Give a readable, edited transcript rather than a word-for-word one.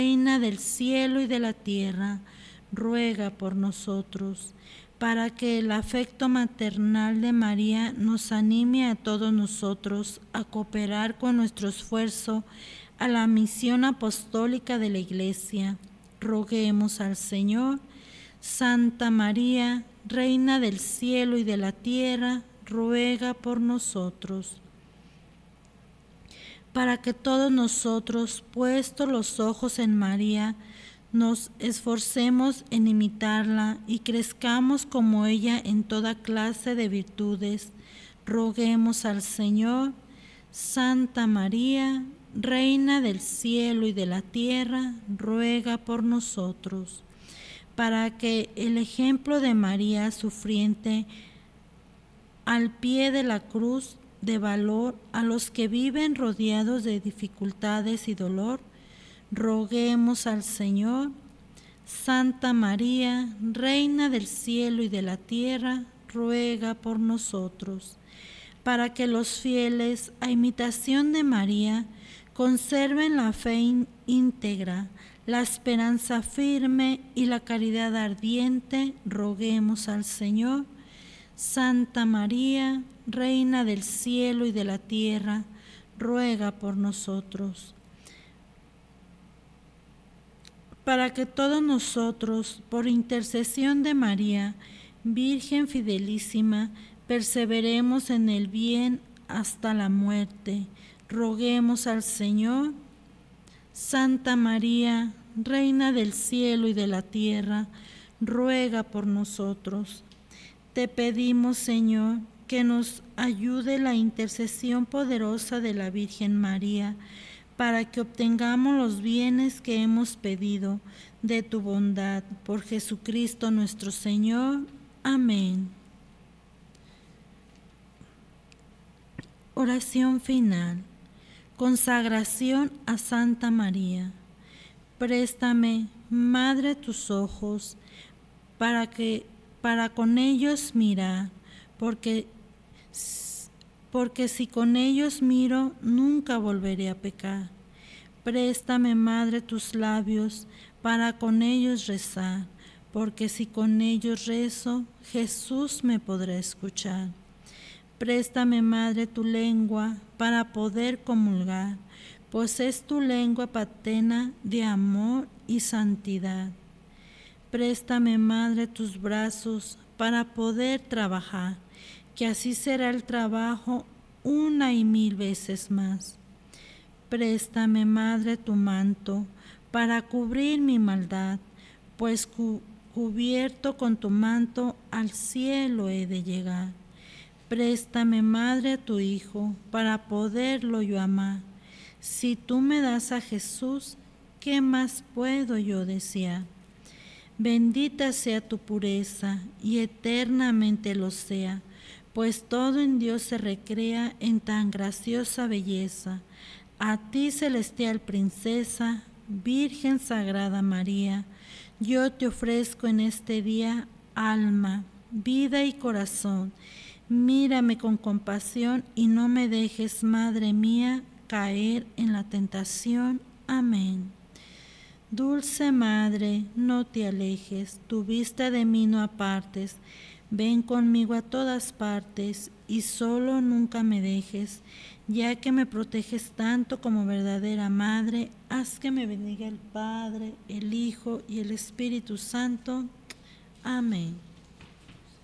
Reina del cielo y de la tierra, ruega por nosotros, para que el afecto maternal de María nos anime a todos nosotros a cooperar con nuestro esfuerzo a la misión apostólica de la Iglesia. Roguemos al Señor. Santa María, Reina del cielo y de la tierra, ruega por nosotros. Para que todos nosotros, puestos los ojos en María, nos esforcemos en imitarla y crezcamos como ella en toda clase de virtudes. Roguemos al Señor. Santa María, Reina del cielo y de la tierra, ruega por nosotros. Para que el ejemplo de María sufriente al pie de la cruz de valor a los que viven rodeados de dificultades y dolor, roguemos al Señor. Santa María, Reina del cielo y de la tierra, ruega por nosotros. Para que los fieles, a imitación de María, conserven la fe íntegra, la esperanza firme y la caridad ardiente, roguemos al Señor. Santa María, Reina del cielo y de la tierra, ruega por nosotros. Para que todos nosotros, por intercesión de María, Virgen fidelísima, perseveremos en el bien hasta la muerte, roguemos al Señor. Santa María, Reina del cielo y de la tierra, ruega por nosotros. Te pedimos, Señor, que nos ayude la intercesión poderosa de la Virgen María, para que obtengamos los bienes que hemos pedido de tu bondad. Por Jesucristo nuestro Señor. Amén. Oración final. Consagración a Santa María. Préstame, Madre, tus ojos, para con ellos mirar, porque si con ellos miro, nunca volveré a pecar. Préstame, Madre, tus labios, para con ellos rezar, porque si con ellos rezo, Jesús me podrá escuchar. Préstame, Madre, tu lengua, para poder comulgar, pues es tu lengua paterna de amor y santidad. Préstame, Madre, tus brazos, para poder trabajar, que así será el trabajo 1 y 1000 veces más. Préstame, Madre, tu manto, para cubrir mi maldad, pues cubierto con tu manto al cielo he de llegar. Préstame, Madre, a tu Hijo, para poderlo yo amar. Si tú me das a Jesús, ¿qué más puedo yo desear? Bendita sea tu pureza, y eternamente lo sea, pues todo en Dios se recrea en tan graciosa belleza. A ti, celestial princesa, Virgen Sagrada María, yo te ofrezco en este día alma, vida y corazón. Mírame con compasión y no me dejes, Madre mía, caer en la tentación. Amén. Dulce Madre, no te alejes, tu vista de mí no apartes. Ven conmigo a todas partes y solo nunca me dejes. Ya que me proteges tanto como verdadera Madre, haz que me bendiga el Padre, el Hijo y el Espíritu Santo. Amén.